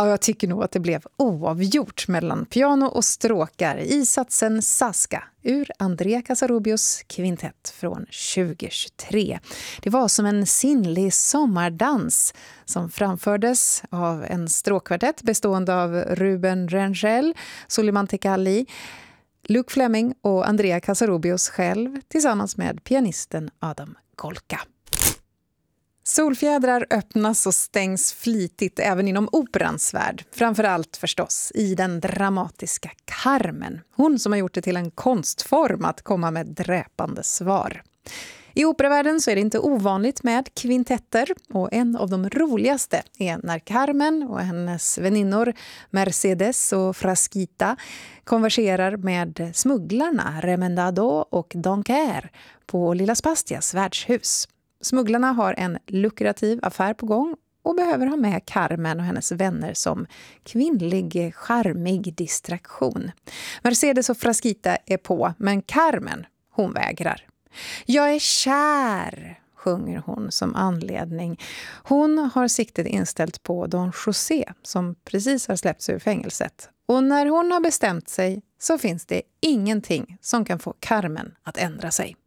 Ja, jag tycker nog att det blev oavgjort mellan piano och stråkar i satsen Saska ur Andrea Casarubios kvintett från 2023. Det var som en sinnlig sommardans som framfördes av en stråkkvartett bestående av Ruben Rengel, Suleiman Tekalli, Luke Fleming och Andrea Casarubios själv tillsammans med pianisten Adam Golka. Solfjädrar öppnas och stängs flitigt även inom operans värld. Framförallt förstås i den dramatiska Carmen. Hon som har gjort det till en konstform att komma med dräpande svar. I operavärlden så är det inte ovanligt med kvintetter och en av de roligaste är när Carmen och hennes väninnor Mercedes och Frasquita konverserar med smugglarna Remendado och Donker på Lilla Spastias värdshus. Smugglarna har en lukrativ affär på gång och behöver ha med Carmen och hennes vänner som kvinnlig, charmig distraktion. Mercedes och Frasquita är på, men Carmen, hon vägrar. Jag är kär, sjunger hon som anledning. Hon har siktet inställt på Don José som precis har släppts ur fängelset. Och när hon har bestämt sig så finns det ingenting som kan få Carmen att ändra sig.